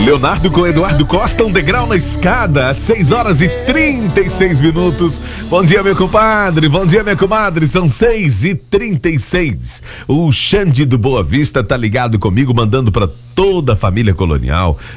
Leonardo com Eduardo Costa, um degrau na escada, às 6h36. Bom dia, meu compadre, bom dia, minha comadre, são 6h36. O Xande do Boa Vista tá ligado comigo, mandando para toda a família colonial.